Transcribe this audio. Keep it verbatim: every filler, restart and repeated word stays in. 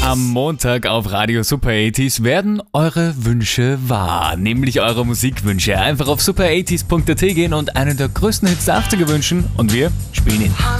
Am Montag auf Radio Super achtzig werden eure Wünsche wahr, nämlich eure Musikwünsche. Einfach auf super achtzig punkt at gehen und einen der größten Hits der achtziger wünschen und wir spielen ihn.